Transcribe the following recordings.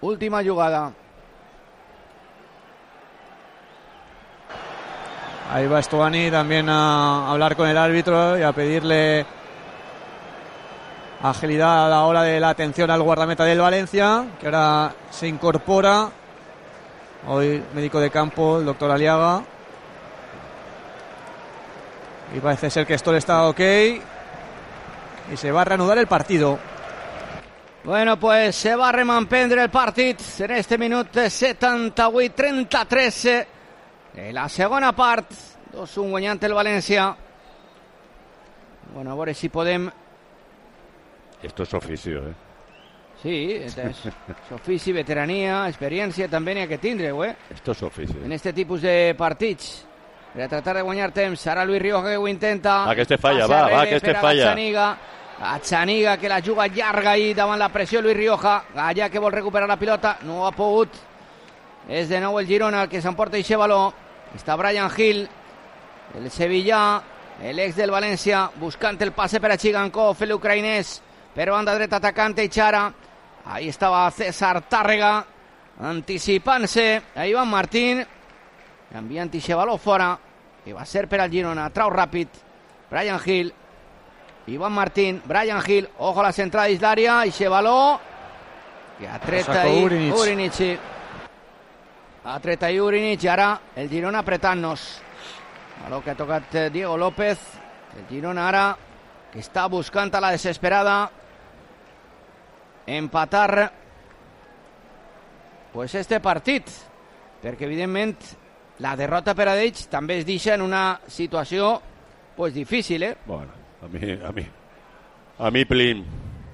última jugada. Ahí va Stuani también a hablar con el árbitro y a pedirle agilidad a la hora de la atención al guardameta del Valencia, que ahora se incorpora. Hoy médico de campo, el doctor Aliaga. Y parece ser que esto está ok. Y se va a reanudar el partido. Bueno, pues se va a remanprendre el partit en este minut 78-33 de la segona part. 2-1 guanyant el València. Bueno, a veure si podem... Esto es oficio, ¿eh? Sí, és ofici, veterania, experiència, també n'hi ha que tindre, eh? Esto es oficio. En este tipus de partits. Per a tratar de guanyar temps. Ara Luis Rioja que ho intenta. Va, que este falla, va, que este falla. Gatxaniga que la juga llarga ahí davant la pressió. Luis Rioja, Gallà que vol recuperar la pilota, no ha pogut. És de nou el Girona el que s'emporta aquest baló. Està Brian Hill, el sevillà, l'ex del València, buscant el passe per a Chigankov, l'ucraïnès, per banda dreta atacant Echara. Ahí estava César Tàrrega anticipant-se a Ivan Martín, enviant aquest baló fora, i va ser per al Girona. Trau ràpid Brian Hill, Ivan Martín, Brian Hill, ojo a la centrada dins l'àrea, aquest baló que ha tret ahí Urinic. Ha tret ahí Urinic, i ara el Girona apretant-nos. Baló que ha tocat Diego López. El Girona ara que està buscant a la desesperada empatar pues este partit, perquè evidentment la derrota per a ells també es deixa en una situació pues difícil, eh? Bueno, a mí Plin.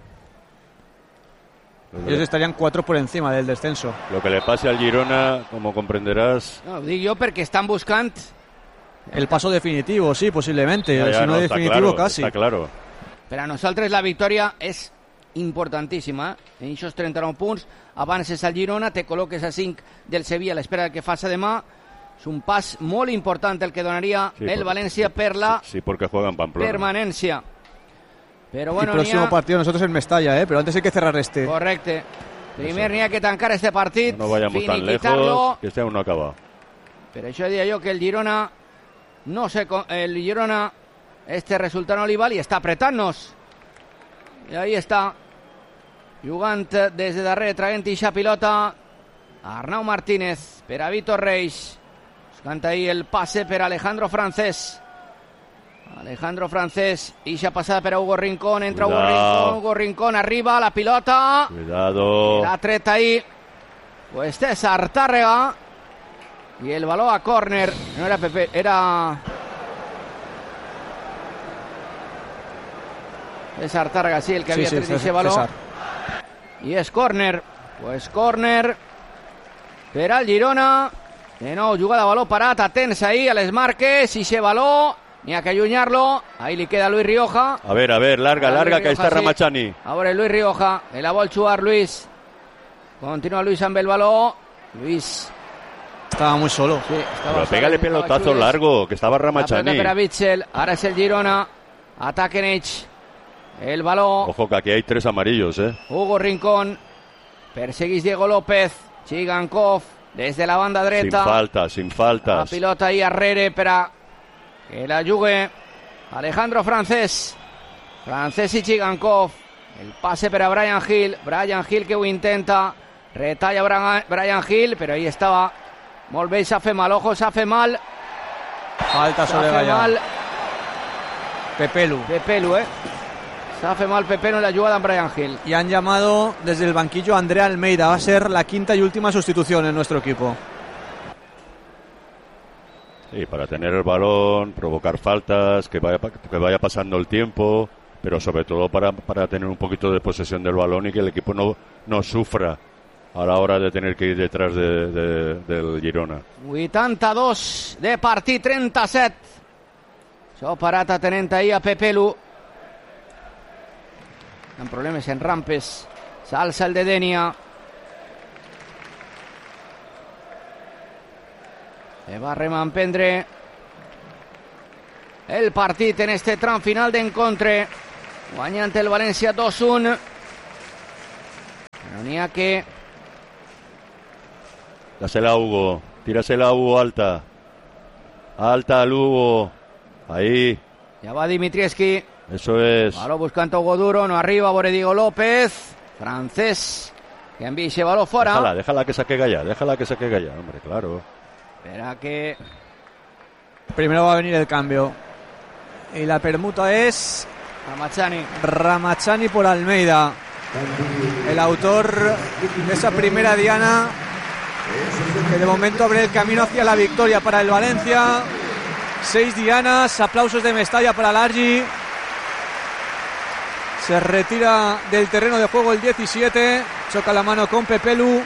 Ellos estarían 4 por encima del descenso. Lo que le pase al Girona, como comprenderás... No, ho dic jo perquè estan buscant el paso definitivo, sí, posiblemente. Ya, si no, no, definitivo, claro, casi. Está claro. Per a nosaltres la victòria és importantíssima. En aquests 39 punts avances al Girona, te col·loques a 5 del Sevilla a l'espera del que faça demà. És un pas molt important el que donaria el València per la porque juegan Pamplona. Permanencia. Pero bueno, el próximo partido nosotros en Mestalla, pero antes hay que cerrar este. Correcte. Primer n'hi ha que tancar este partit. No vayamos tan lejos, que este aún no acaba. Per això deia jo que el Girona no sé, el Girona este resultat no li val i està apretant-nos. I ahí està jugant des de darrere, traient ixa pilota Arnau Martínez per a Víctor Reis, buscant ahí el passe per a Alejandro Francés. Ixa passada per a Hugo Rincón, entra Hugo Rincón, arriba la pilota. Cuidado. La tret ahí pues César Tàrrega y el balón a córner. No era Pepe, era César Tàrrega, sí, el que había tret ese balón. Y es córner, pues córner per al Girona. De nou, jugada baló parat, atents ahí a les marques, i ese baló n'hi ha que allunyar-lo. Ahí li queda Luis Rioja. A ver, larga, Luis que ahí está sí. Ramachani. A veure, Luis Rioja, que la vol jugar Luis. Continua Luis amb el baló. Luis estaba muy solo. Sí, pero pégale pelotazo largo, que estaba Ramachani. Per a Bitzel, ara és el Girona. Ataquen ells el baló. Ojo que aquí hay 3 amarillos, Hugo Rincón. Perseguís Diego López. Chigankov des de la banda dreta. Sin faltas. La pilota ahí arrere per a que la jugue Alejandro Francés i Chigankov. El passe per a Brian Hill que ho intenta, retalla Brian Hill, però ahí estava molt bé, s'ha fet mal, ojo, s'ha fet mal, falta sobre Gallà. Pepelu, s'ha fet mal Pepelu en la jugada amb Brian Hill. Y han llamado desde el banquillo a Andrea Almeida, va a ser la 5ª y última sustitución en nuestro equipo. Sí, para tener el balón, provocar faltas, que vaya pasando el tiempo, pero sobre todo para tener un poquito de posesión del balón y que el equipo no sufra a la hora de tener que ir detrás del Girona. 82 de partit, 37. S'ha parat atenent ahir a Pepelu. Amb problemes en rampes. S'alça el de Denia. Va a remanprendre el partit en este tram final d'encontre, guanyant el València 2-1. Però n'hi ha que Dásela a Hugo. Tírasela a Hugo alta. Alta al Hugo. Ahí. Ya va Dimitrievski. Eso es. Baló buscando Hugo Duro, no arriba, por Diego López. Francés, que envía ese balón fuera. Déjala que saque Gaya, hombre, claro. Espera que... Primero va a venir el cambio. Y la permuta es... Ramachani por Almeida. El autor de esa primera diana, que de momento abre el camino hacia la victoria para el Valencia. 6 dianas, aplausos de Mestalla para Largi. Se retira del terreno de juego el 17. Choca la mano con Pepelu.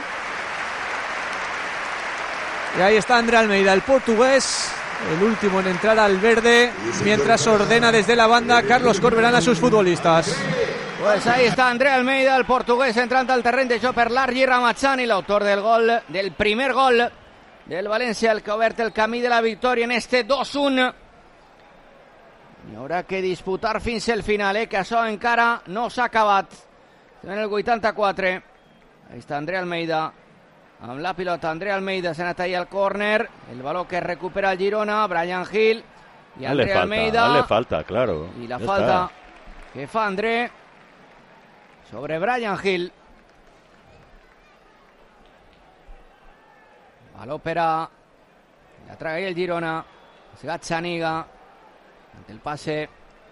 Y ahí está André Almeida, el portugués, el último en entrar al verde, mientras ordena desde la banda Carlos Corberán a sus futbolistas. Pues ahí está André Almeida, el portugués, entrando al terreno de joc per Largi Ramachani, el autor del gol, del primer gol del València, el que ha obert el camí de la victòria en este 2-1. I haurà que disputar fins al final, que això encara no s'ha acabat. En el 84. Ahí està André Almeida amb la pilota. André Almeida s'ha anat ahí al córner, el baló que recupera el Girona, Bryan Gil i André Almeida. Dale falta, claro. I la falta que fa André sobre Bryan Gil. Baló per a la traga ahí el Girona. Gazzaniga ante el pase.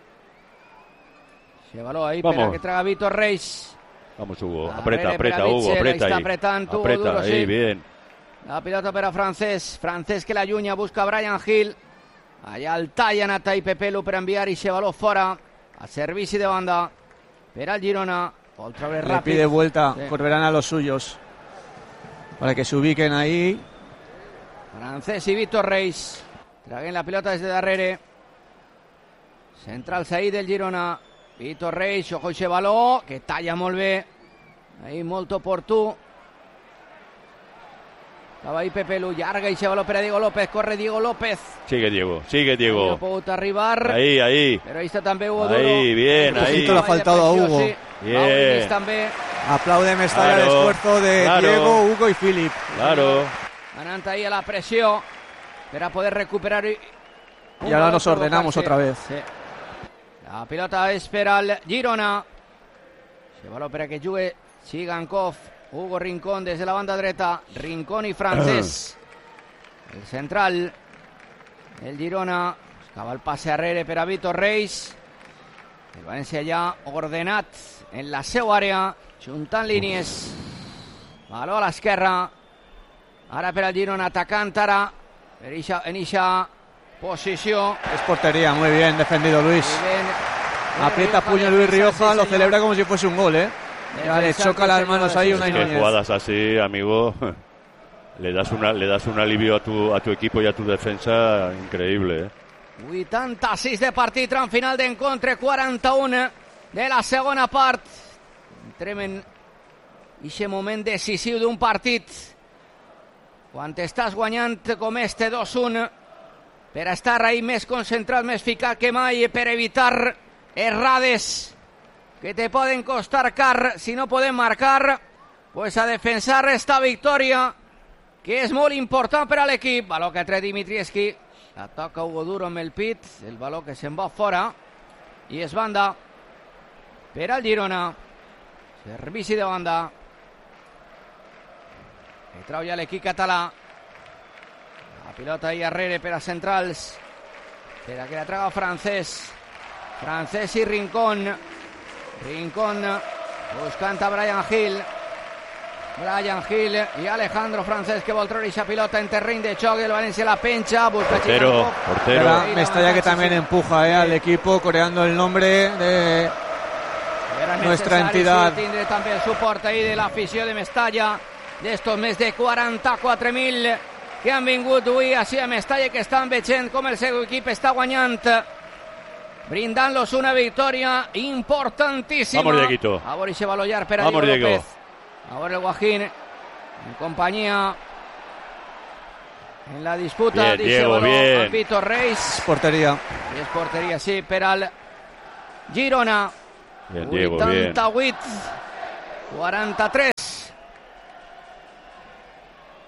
Se baló ahí para que traga Víctor Reis. Vamos, Hugo. Aprieta, Hugo. Aprieta ahí. Apretando, aprieta duro, ahí, sí. Bien. La pilota per a Francés. Francés que la llunya, busca Bryan Gil. Allà el talla anat ahí Pepelu per enviar i se baló fora. A servici de banda per al Girona. Otra vez rápido. Le pide vuelta, sí. Corberán a los suyos para que se ubiquen ahí. Francés i Víctor Reis traguen la pilota des de darrere. Centrals ahí del Girona. Víctor Reis, ojo ese baló, que talla molt bé. Ahí molt oportú. Estava ahí Pepelu, llarga ese baló per a Diego López, corre Diego López. Sigue Diego. No ha pogut arribar. Ahí. Però ahí està també Hugo Duro. Ahí, bien, Un ahí. poquito le ha faltado a Hugo. Sí. Bien. També. Aplaude Mestalla el esfuerzo de Diego, Hugo y Philip. Claro. Anant ahí a la pressió per a poder recuperar. Y ahora nos ordenamos otra vez. Sí. La pilota és per al Girona. Se baló per a que jugui Chigankov, Hugo Rincón des de la banda dreta. Rincón i Francés. El central. El Girona buscava el passe arrere per a Víctor Reis. El València ja ordenat en la seva àrea, juntant línies. Baló a l'esquerra. Ara per al Girona, atacant ara en eixa posició. Es portería, muy bien defendido Luis. Aprieta puño Luis Rioja, lo celebra como si fuese un gol, Ya le choca las manos ahí una Que jugadas así, amigo, le das un alivio a tu equipo y a tu defensa increíble, 86 de partit, tram final d'encontre, 41 de la segona part. Entrem en aquest moment decisiu d'un partit. Quan estàs guanyant com este 2-1, per a estar ahí més concentrat, més ficat que mai, per evitar errades que te poden costar car si no poden marcar, pues a defensar esta victòria que és molt important per a l'equip. Baló que tret Dimitrievski, la toca Hugo Duro amb el pit, el baló que se'n va fora i és banda per al Girona. Servici de banda que trau ja l'equip català. La pilota ahí arrere per a centrals, per a que la traga Francés i Rincón buscant a Bryan Gil i Alejandro Francés, que vol treure aquesta pilota en terreny de xoc. El València la penja, busca portero. Mestalla que también empuja al equipo, coreando el nombre de nuestra entidad. Tindre també el suport ahí de l'afició de Mestalla, d'estos més de 44.000 que han vingut avui així a Mestalla, que estan veient com el seu equip està guanyant, brindant-los una victòria importantíssima. Vamos, Dieguito. A veure ese baló llarg per a Diego López. Ahora el Guajín en compañía en la disputa. Bien, Diego, bien. Víctor Reis. Es portería. Es portería, sí, per al Girona. Bien, Diego, 88, 43.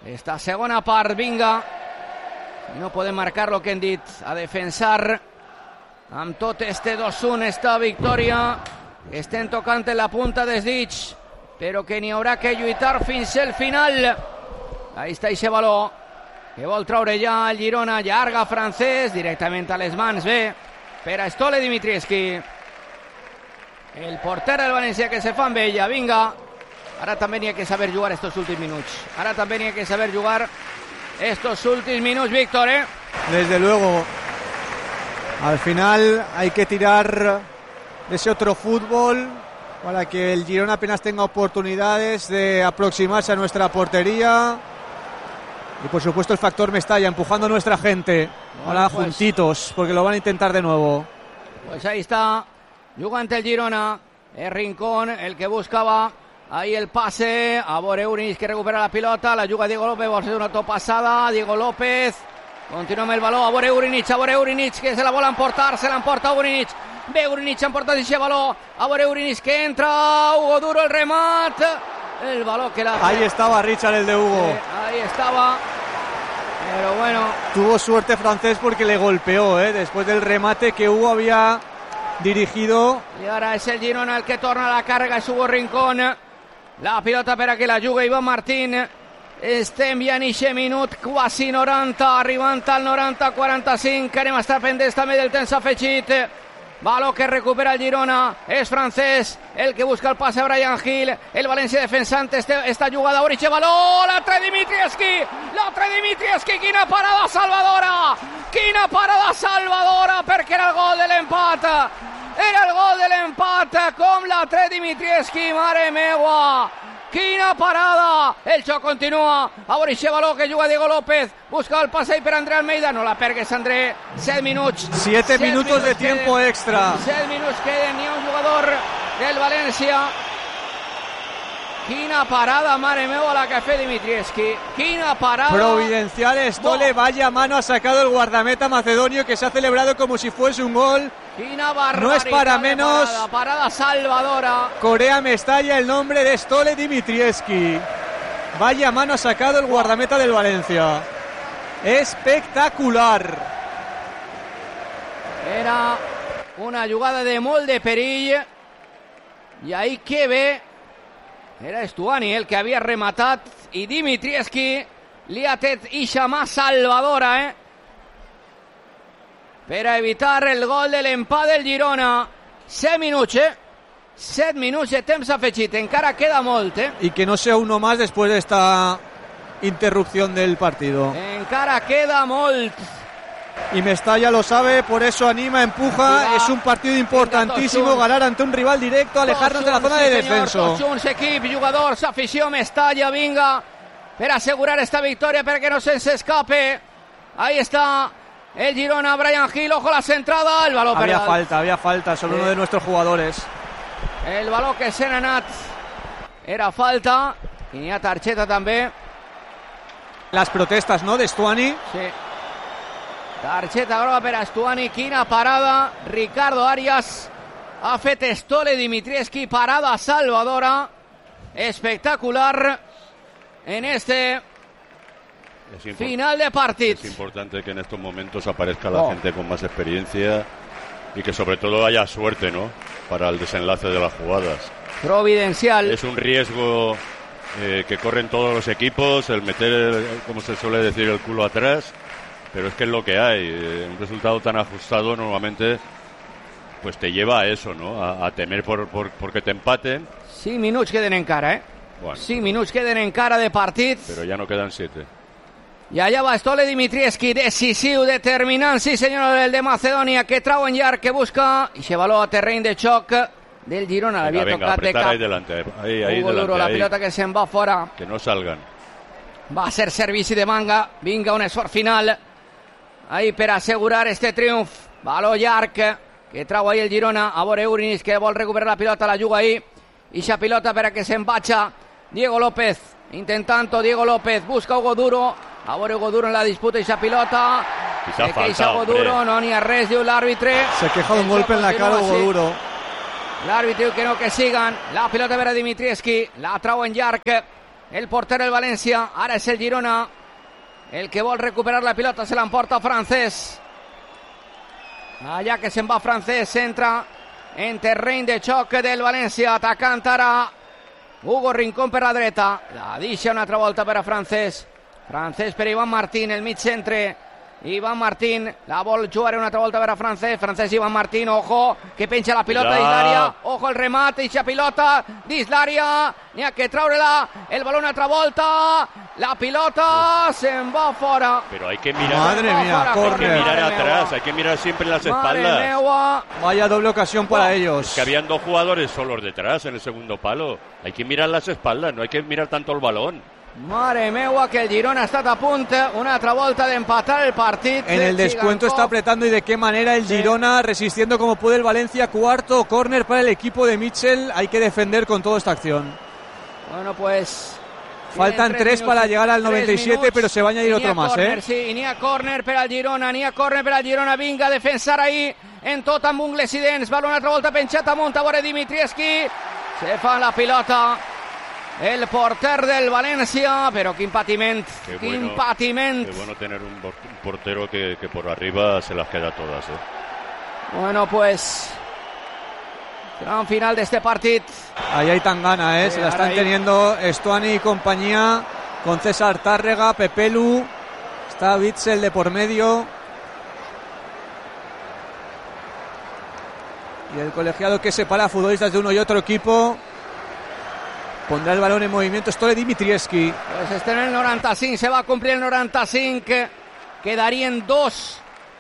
esta segona part, vinga. No podem marcar lo que hem dit, a defensar amb tot este 2-1, esta victòria. Estem tocant en la punta dels dits, però que n'hi haurà que lluitar fins al final. Ahí està eixe baló, que vol treure ja el Girona, llarga Francés, directament a les mans, bé, per a Stole Dimitrievski. El porter del València que se fa amb ella, vinga. Ara també n'hi ha que saber jugar estos últims minuts. Ara també n'hi ha que saber jugar estos últims minuts, Víctor, ¿eh? Desde luego. Al final hay que tirar de ese otro fútbol para que el Girona apenas tenga oportunidades de aproximarse a nuestra portería. Y por supuesto el factor Mestalla empujando a nuestra gente. Ahora pues, juntitos, porque lo van a intentar de nuevo. Pues ahí está, jugando el Girona. El Rincón, el que buscaba ahí el pase. A Bore Uric, que recupera la pilota. La juga Diego López, va a ser una topasada. Diego López. Continua amb el baló. A Bore Uric, que se la vol emportar. Se l'emporta Uric. Ve Uric, emporta aquest baló. A Bore Uric, que entra. Hugo Duro, el remat. El balón que la... Ahí estaba Richard, el de Hugo. Ahí estaba. Pero bueno. Tuvo suerte Francés porque le golpeó, después del remate que Hugo había dirigido. Y ahora es el Girona el que torna la carga, es Hugo Rincón. La pilota per a que la juga Iván Martín. Estem ja en eixe minut quasi 90, arribant al 90-45. Anem a estar pendents també del temps afegit. Baló que recupera el Girona, és Francés, el que busca el passe a Bryan Gil, el València defensant esta jugada, Oriche, baló, l'altre Dimitrievski, quina parada salvadora, perquè era el gol de l'empat, com l'altre Dimitrievski, mare meua. Quina parada, el xoc continua, a Oriche, baló que juga Diego López, busca el passe per André Almeida, no la pergues André, 7 minuts. 7 minutos de tiempo extra. 7 minuts queden, ni un jugador del València. Quina parada, mare meva, la que ha fet Dimitrievski. Quina parada. Providencial Stole, vaya mano ha sacado el guardameta macedonio que se ha celebrado como si fuese un gol. Quina barbaridad. No es para menos. Parada salvadora. Corea Mestalla, el nombre de Stole Dimitrievski. Vaya mano ha sacado el guardameta del Valencia. Espectacular. Era una jugada de molt de perill. I ahí que ve. Era Stuani el que havia rematat. I Dimitrievski li ha tret ixa mà salvadora, per a evitar el gol de l'empat del Girona. 7 minuts, 7 minuts de temps afegit, encara queda molt, Y que no sea uno más después de esta interrupción del partido. Encara queda molt. Y Mestalla lo sabe, por eso anima, empuja. Es un partido importantísimo, ganar ante un rival directo, alejarnos de la zona de descenso. Tots junts, equip, jugadors, afició, Mestalla, vinga, per asegurar esta victòria perquè no se'ns escape. Ahí está el Girona, Bryan Gil, ojo la centrada, el baló había falta sobre uno de nuestros jugadores. El baló que se n'ha anat era falta, i n'hi ha targeta també. Las protestas, ¿no?, de Stuani. Sí. Targeta groga per a Stuani, quina parada. Ricardo Arias ha fet Stole Dimitrievski, parada salvadora, espectacular en este final de partido. Es importante que en estos momentos aparezca la gente con más experiencia y que sobre todo haya suerte, ¿no?, para el desenlace de las jugadas. Providencial. Es un riesgo que corren todos los equipos, el meter, como se suele decir, el culo atrás, pero es que es lo que hay. Un resultado tan ajustado normalmente pues te lleva a eso, ¿no?, a temer porque te empaten. 5 minuts queden encara, Bueno, 5 minuts queden encara de partit. Pero ya no quedan 7. I allà va Stole Dimitrievski, decisiu, determinant, sí senyor, el de Macedònia, que trau en llarg, que busca, i se való a terreny de xoc del Girona. L'havia tocat de cap. Ahí delante, ahí Hugo delante, Duro, la ahí. pilota que se'n va fora. Que no salgan. Va a ser servici de manga, vinga un esforç final ahí per assegurar este triomf. Baló llarg que trau ahí el Girona, a Bore Uric, que vol recuperar la pilota, la juga ahí, ixa pilota per a que se'n vaja Diego López, intentando Diego López, busca Hugo Duro, a Bore Hugo Duro en la disputa, ixa pilota, se queixa Hugo Duro, no n'hi ha res, diu l'àrbitre. Se queja de un golpe en la cara Hugo Duro. L'àrbitre diu que no, que sigan, la pilota per a Dimitrievski, la trau en llarg, el portero del València. Ara és el Girona el que vol recuperar la pilota, se l'emporta Francés. Allà que se'n va Francés, entra en terreny de xoc del València, atacant ara Hugo Rincón per la dreta, la deixa una altra volta per a Francés per Ivan Martín, el mig centre. Ivan Martín la vol jugar una altra volta per a Francés Ivan Martín, ojo, que penja la pilota dins l'àrea, ojo el remat, eixa pilota dins l'àrea, n'hi ha que treure-la, el baló una altra volta, la pilota se'n va fora. Pero hay que mirar, madre mía, hay que mirar atrás, hay que mirar siempre las espaldas. Vaya doble ocasión para ellos. Es que habían 2 jugadores solos detrás en el segundo palo, hay que mirar las espaldas, no hay que mirar tanto el balón. Mare meua, que el Girona ha estat a punt una altra volta d'empatar el partit. En el descuento está apretando, y de qué manera el Girona, resistiendo como puede el Valencia. Cuarto córner para el equipo de Mitchell. Hay que defender con toda esta acción. Bueno, pues faltan 3 para llegar al 97, pero se va a añadir otro más, corner, sí, n'hi ha córner per al Girona, vinga a defensar ahí en tot amb ungles i dents, va una altra volta penjat amunt a veure Dimitrievski, se fa la pilota el porter del València, però quin patiment, quin patiment. Qué bueno tener un portero que por arriba se las queda todas, Bueno, pues gran final de este partit. Ahí hay Tangana, se la están teniendo Stuani y compañía, con César Tárrega, Pepelu, está Witsel de por medio. Y el colegiado que separa a futbolistas de uno y otro equipo pondrá el balón en movimiento. Stole Dimitrievski. Pues este en el 95, se va a cumplir el 95, quedarien 2.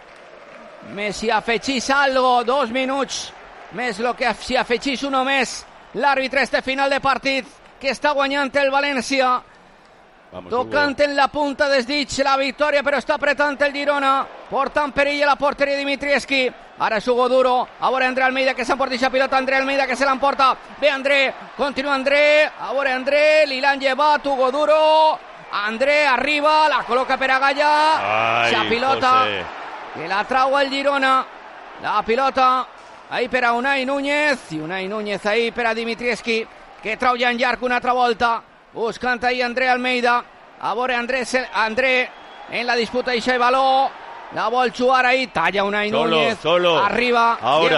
Més si afegís algo, 2 minuts, més lo que si afegís uno més. L'àrbitre este final de partit, que està guanyant el València. Tocant en la punta dels dits la victòria, però està apretant el Girona, portant perill a la porteria Dimitrievski. Ara és Hugo Duro, a veure André Almeida que s'emporta aquesta pilota, André Almeida que se l'emporta, ve André, continua André, a veure André, li l'han llevat Hugo Duro, André arriba, la col·loca per a Gallà, la pilota José, que la trau el Girona, la pilota ahí per a Unai Núñez, i Unai Núñez ahí per a Dimitrievski, que trau ja en llarg una altra volta, buscant ahí André Almeida, a veure André en la disputa d'eixe baló, la vol jugar ahí, talla Unai Núñez, arriba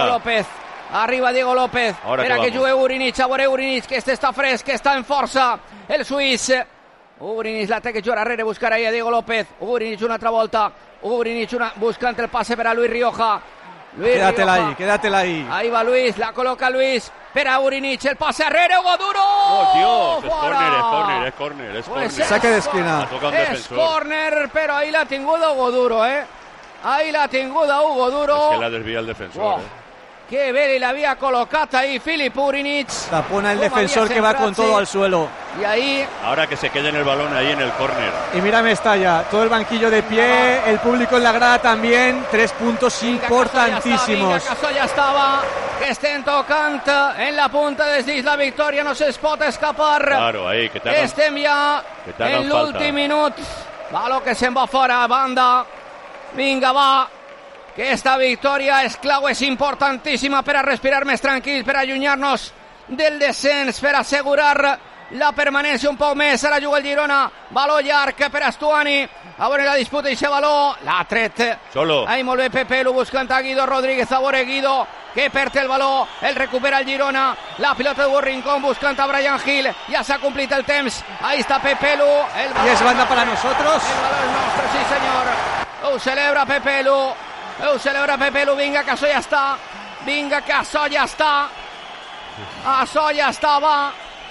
Diego López, espera que jugui Urinig, a veure Urinig, que este està fresc, que està en força, el suís, Urinig la té que jugar darrere, buscar ahí a Diego López, Urinig una altra volta, buscant el passe per a Luis Rioja, quédatela ahí. Ahí va Luis, la coloca Luis, per a Urinig, el passe arrere, Hugo Duro. Oh, Dios, es córner. Pues saque de esquina. És córner, però ahí l'ha tingut Hugo Duro, Ahí l'ha tingut Hugo Duro. Es que la desvía el defensor, Que bé li l'havia col·locat ahí Filip Urinig. Tapona el defensor que va con todo al suelo. Y ahí... Ahora que se quede en el balón ahí en el córner. Y mira Mestalla, todo el banquillo de pie, el público en la grada también, 3 puntos importantísimos. Vinga, ja estava, que estem tocant en la punta dels dits, la victòria no se'ls pot escapar. Claro, ahí, que te estem ja en l'últim minut. Baló que se'n va fora, banda. Vinga, va. Que esta victòria és clau, és importantíssima per a respirar més tranquils, per a allunyar-nos del descens, per a assegurar la permanència un poc més. Ara juga el Girona, baló llarg per a Stuani, a veure la disputa i aquest baló, l'ha tret. Ahí molt bé Pepelu buscant a Guido Rodríguez, a veure Guido que perd el baló, el recupera el Girona, la pilota de Hugo Rincón buscant a Brian Hill, ja s'ha complit el temps, ahí està Pepelu, el baló, y es banda para nosotros. El baló és nostre, sí senyor, ho celebra Pepelu, vinga que això ja està, això ja està, va,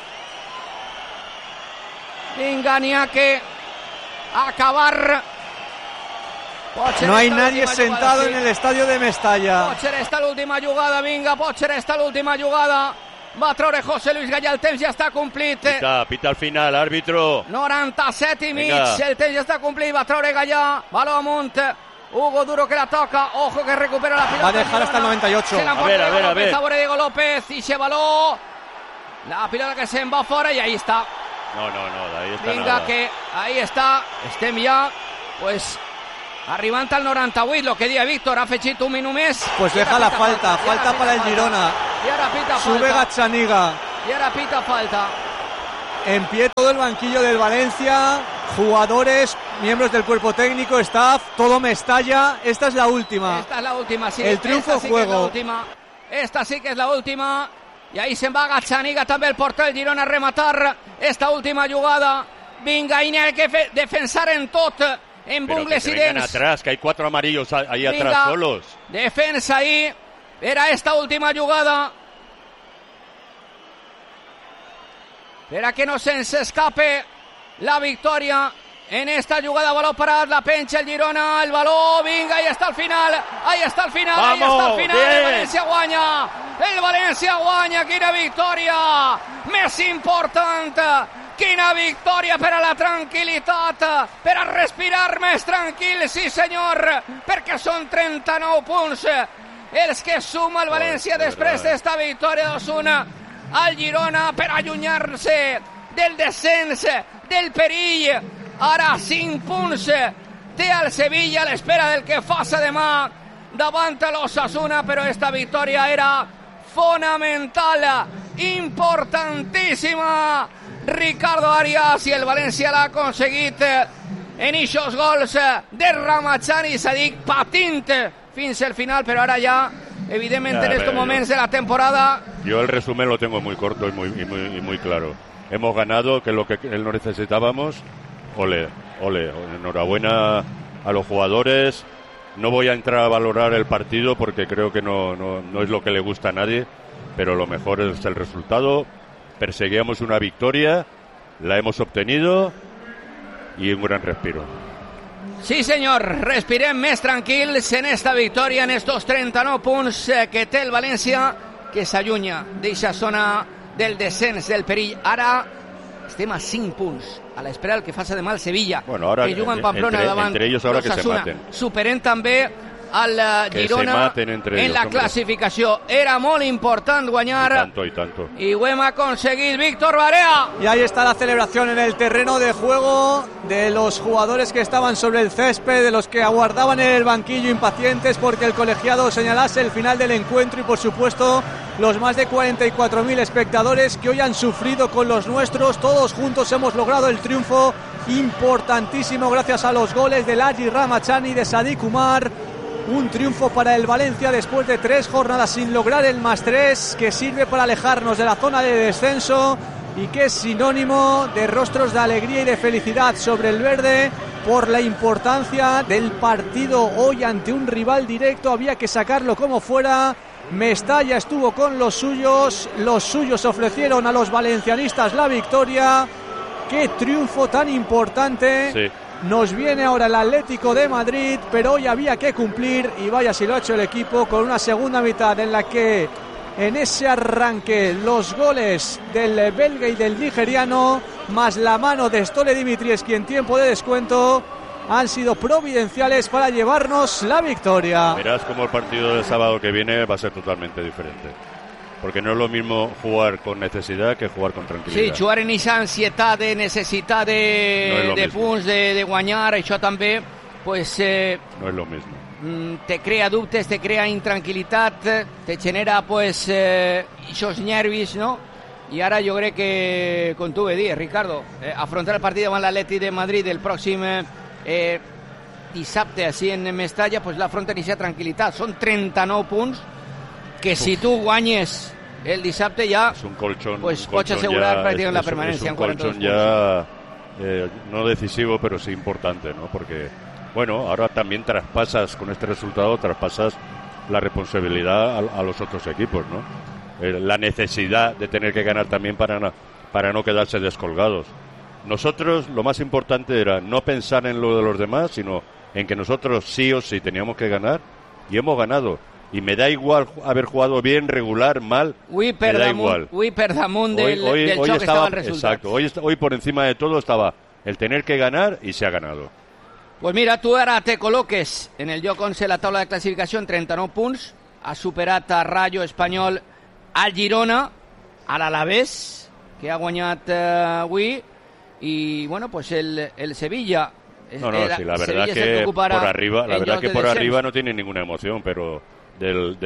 vinga, n'hi ha que acabar. No hay nadie sentado en el estadio de Mestalla. Potser està l'última jugada, vinga, va treure José Luis Gallà, el temps ja està complit. Pita al final, árbitro. 97 i mig, el temps ja està complit, va treure Gallà, baló amunt, Hugo Duro que la toca, ojo que recupera la pilota. Va a dejar hasta el 98. A ver. Sabore Diego López y se baló. La pilota que se'n va fora y ahí está. No, ahí está. Vinga, nada. que ahí está. Estem ja, pues, arribant al 98, lo que dia Víctor, ha afegit un minut més. Pues deja la falta para el Girona. I ara pita falta. Sube Gazzaniga. I ara pita falta. En pie todo el banquillo del Valencia, jugadores, miembros del cuerpo técnico, staff, todo Mestalla. Esta es la última. Esta es la última, sí. El triunfo sí juego. Esta sí que es la última. I ahí se'n va Gazzaniga, també el porter del Girona, a rematar esta última jugada. Vinga, i n'hi ha que defensar en tot, en bungles i dents. Atrás, que hay 4 amarillos ahí Vinga, atrás solos. Defensa ahí. Era esta última jugada. Para que no se escape la victoria en esta jugada. Balón para la pencha el Girona, el balón, vinga, ahí está el final, ahí está el final, ¡vamos! Ahí está el final, Bien. el Valencia guanya, quina victòria més important, quina victòria per a la tranquil·litat, per a respirar més tranquil, sí senyor, perquè són 39 punts els que suma el València després d'esta victòria 2-1 al Girona per allunyar-se del descens, del perill. Ara 5 punts té el Sevilla a l'espera del que faça demà davant l'Osasuna, però esta victòria era fonamental, importantíssima. Ricardo Arias, i el València l'ha aconseguit en ixos gols de Ramazani i Sadik, patint fins al final, però ara ja evidentemente en estos momentos de la temporada. Yo el resumen lo tengo muy corto y muy claro. Hemos ganado, que es lo que no necesitábamos. Ole, enhorabuena a los jugadores. No voy a entrar a valorar el partido porque creo que no es lo que le gusta a nadie, pero lo mejor es el resultado. Perseguíamos una victoria, la hemos obtenido y un gran respiro. Sí senyor, respirem més tranquils en esta victòria, en estos 39 punts que té el València, que s'allunya d'eixa zona del descens, del perill. Ara estem a 5 punts, a l'espera del que faci demà el Sevilla, bueno, ahora, que juga en Pamplona davant l'Osasuna. Superem també al Girona en la clasificació. Era molt important guanyar y tanto. Y ho hem aconseguit, Víctor Barea. Y ahí está la celebración en el terreno de juego de los jugadores que estaban sobre el césped, de los que aguardaban en el banquillo impacientes porque el colegiado señalase el final del encuentro, y por supuesto los más de 44.000 espectadores que hoy han sufrido con los nuestros. Todos juntos hemos logrado el triunfo importantísimo gracias a los goles de Laji Ramazani y de Sadik Umar. Un triunfo para el Valencia después de 3 jornadas sin lograr el +3, que sirve para alejarnos de la zona de descenso y que es sinónimo de rostros de alegría y de felicidad sobre el verde por la importancia del partido hoy ante un rival directo. Había que sacarlo como fuera. Mestalla estuvo con los suyos ofrecieron a los valencianistas la victoria. ¡Qué triunfo tan importante! Sí. Nos viene ahora el Atlético de Madrid, pero hoy había que cumplir, y vaya si lo ha hecho el equipo, con una segunda mitad en la que en ese arranque los goles del belga y del nigeriano, más la mano de Stole Dimitrievski en tiempo de descuento, han sido providenciales para llevarnos la victoria. Verás como el partido del sábado que viene va a ser totalmente diferente. Porque no es lo mismo jugar con necesidad que jugar con tranquilidad. Sí, jugar en esa ansiedad de necessitat de punts, de guanyar, això també pues, no es lo mismo. Te crea dubtes, te crea intranquilitat, te genera pues esos nervis, ¿no? I ara jo crec que, com tu bé dius, Ricardo, afrontar el partit davant l'Atlètic de Madrid el pròxim dissabte, així en Mestalla, pues l'afronta en aquesta tranquil·litat. Són 39 punts que si tu guanyes el dissabte ja pues pots asegurar prácticamente la permanencia. Es un colchón ya no decisivo, pero sí importante, ¿no? Porque, bueno, ahora también con este resultado traspasas la responsabilidad a los otros equipos, ¿no? La necesidad de tener que ganar también para no quedarse descolgados. Nosotros lo más importante era no pensar en lo de los demás, sino en que nosotros sí o sí teníamos que ganar, y hemos ganado. Y me da igual haber jugado bien, regular, mal, me da igual. Hoy per damunt del xoc estava el resultat. Exacto, hoy por encima de todo estaba el tener que ganar, y se ha ganado. Pues mira, tu ara te col·loques en el lloc 11 la taula de classificació en 39 punts, has superat a Rayo, Espanyol, al Girona, a l'Alavés, que ha guanyat avui, y bueno, pues el Sevilla. Sí, la verdad que por arriba no tiene ninguna emoción, pero del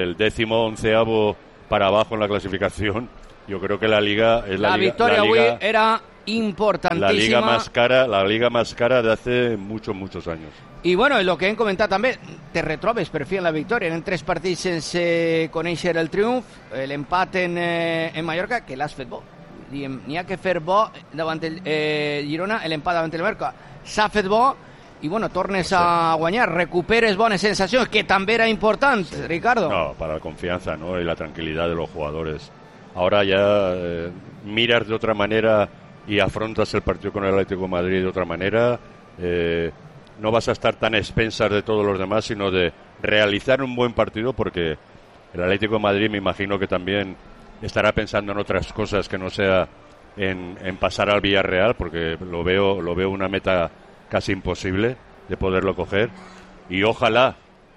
11º para abajo en la clasificación, yo creo que la Liga es la victòria avui era importantísima. La liga más cara de hace muchos años. I bueno, el que hem comentat també, te retrobes per fi en la victòria. En 3 partits sense conèixer el triomf, l'empat en Mallorca, que l'has fet bo. N'hi ha que fer bo davant el Girona, l'empat davant el Mallorca s'ha fet bo, i bueno, tornes a guanyar, recuperes bones sensacions, que també era important, Ricardo. No, para la confianza, ¿no? Y la tranquilidad de los jugadores. Ahora ya miras de otra manera y afrontas el partido con el Atlético de Madrid de otra manera. No vas a estar tan expensas de todos los demás, sino de realizar un buen partido, porque el Atlético de Madrid me imagino que también estará pensando en otras cosas que no sea en pasar al Villarreal, porque lo veo una meta casi imposible de poderlo coger, y ojalá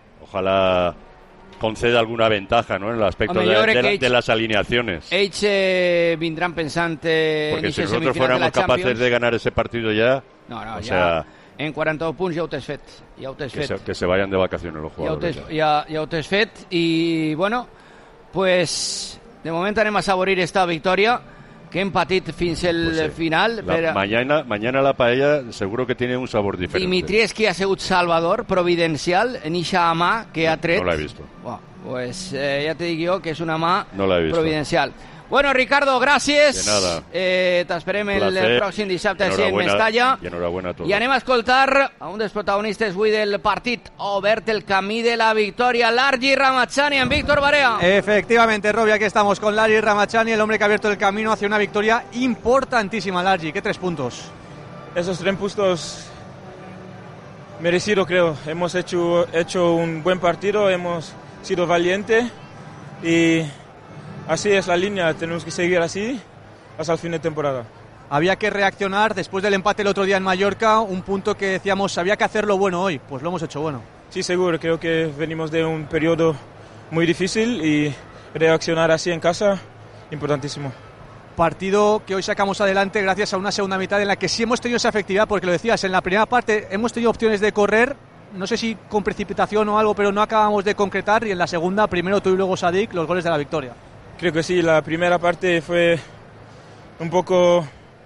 conceda alguna ventaja, ¿no? En el aspecto de las alineaciones. Ells vindran pensant porque si nosotros fuéramos capaces de ganar ese partido ya, o sea, en 42 punts ja ho t'has fet. Que se vayan de vacaciones los jugadores. Ja ho t'has fet. I bueno, pues de moment anem a saborir esta victòria que hem patit fins el final. Mañana la paella seguro que tiene un sabor diferente. Dimitrievski ha sigut salvador, providencial, en ixa mà que ha tret. No l'he vist. Pues ja te dic jo que és una mà providencial. Bueno, Ricardo, gràcies. De nada. T'esperem el pròxim dissabte en Mestalla. I enhorabuena a tots. I anem a escoltar a un dels protagonistes avui del partit. Ha obert el camí de la victòria, Largi Ramazani en Víctor Barea. Efectivamente, Robbie, aquí estamos con Largi Ramazani, el hombre que ha abierto el camino hacia una victoria importantísima. Largi, ¿qué 3 puntos? Esos 3 puntos merecido, creo. Hemos hecho un buen partido, hemos sido valientes y así es la línea, tenemos que seguir así hasta el fin de temporada. Había que reaccionar después del empate el otro día en Mallorca, un punto que decíamos había que hacerlo bueno hoy, pues lo hemos hecho bueno. Sí, seguro, creo que venimos de un periodo muy difícil y reaccionar así en casa, importantísimo. Partido que hoy sacamos adelante gracias a una segunda mitad en la que sí hemos tenido esa efectividad, porque lo decías, en la primera parte hemos tenido opciones de correr, no sé si con precipitación o algo, pero no acabamos de concretar, y en la segunda, primero tú y luego Sadik, los goles de la victoria. Creo que sí, la primera parte fue un poco,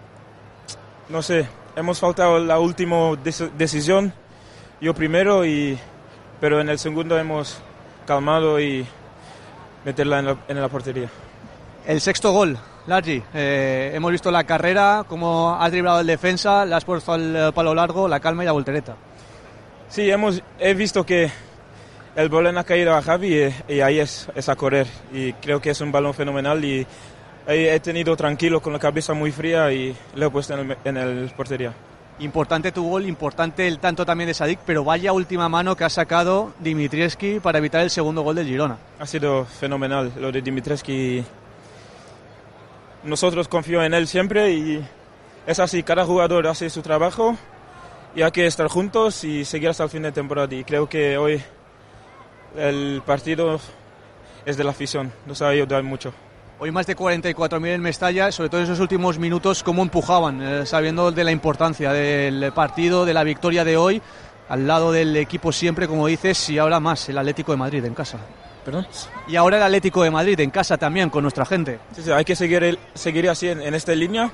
no sé, hemos faltado la última decisión, yo primero, pero en el segundo hemos calmado y meterla en la portería. El sexto gol, Largi, hemos visto la carrera, cómo has driblado el defensa, le has puesto al palo largo, la calma y la voltereta. Sí, he visto que el balón ha caído a Javi y ahí es a correr, y creo que es un balón fenomenal, y ahí he tenido tranquilo con la cabeza muy fría y le he puesto en el portería. Importante tu gol, importante el tanto también de Sadik, pero vaya última mano que ha sacado Dimitrievski para evitar el segundo gol del Girona. Ha sido fenomenal lo de Dimitrievski. Nosotros confiamos en él siempre y es así, cada jugador hace su trabajo y hay que estar juntos y seguir hasta el fin de temporada, y creo que hoy el partido es de la afición, nos ha ayudado mucho. Hoy más de 44.000 en Mestalla, sobre todo en esos últimos minutos, cómo empujaban, sabiendo de la importancia del partido, de la victoria de hoy, al lado del equipo siempre, como dices, y ahora más el Atlético de Madrid en casa. ¿Perdón? Y ahora el Atlético de Madrid en casa también, con nuestra gente. Sí, hay que seguir así en esta línea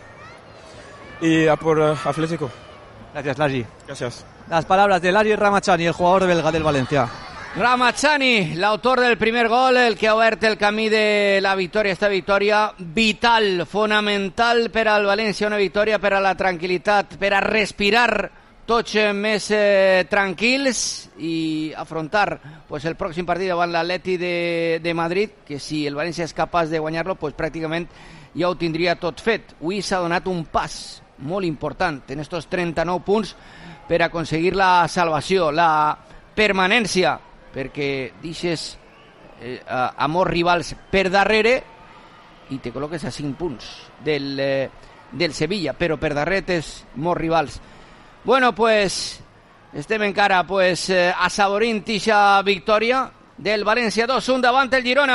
y a por Atlético. Gracias, Largi. Gracias. Las palabras de Largi Ramazani, el jugador belga del Valencia. Ramazani, l'autor del primer gol, el que ha obert el camí de la victòria, esta victòria vital, fonamental per al València, una victòria per a la tranquil·litat, per a respirar tots més tranquils i afrontar pues, el pròxim partit davant l'Atleti de Madrid, que si el València és capaç de guanyar-lo, pues, pràcticament ja ho tindria tot fet. Avui s'ha donat un pas molt important en estos 39 punts per aconseguir la salvació, la permanència, perquè deixes a molts rivals per darrere i te col·loques a 5 punts del Sevilla, però per darrere tens molts rivals. Bueno, pues estem encara pues, assaborint aquesta victòria del València 2-1 davant el Girona.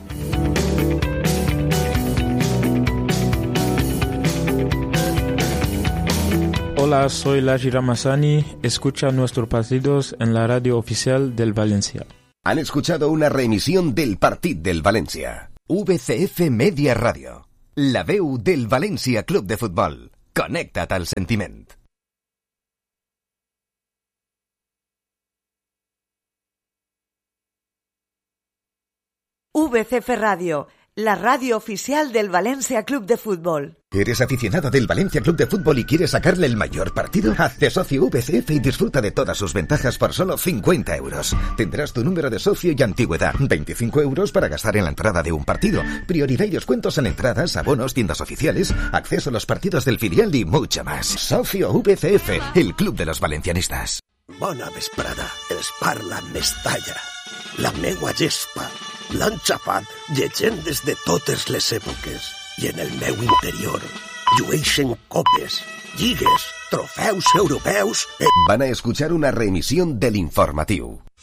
Hola, soy Largi Ramazani. Escucha nuestros partidos en la radio oficial del Valencia. Han escuchado una reemisión del Partit del Valencia. VCF Media Radio. La veu del València Club de Futbol. Connecta't al sentiment. VCF Radio, la radio oficial del Valencia Club de Fútbol. ¿Eres aficionado del Valencia Club de Fútbol y quieres sacarle el mayor partido? Hazte socio VCF y disfruta de todas sus ventajas por solo 50 euros. Tendrás tu número de socio y antigüedad. 25 euros para gastar en la entrada de un partido. Prioridad y descuentos en entradas, abonos, tiendas oficiales, acceso a los partidos del filial y mucho más. Socio VCF, el club de los valencianistas. Bona vesprada, els parla Mestalla. La meua gespa l'han xapat llegendes de totes les èpoques. I en el meu interior llueixen copes, lligues, trofeus europeus... Van a escuchar una reemisión del informativo.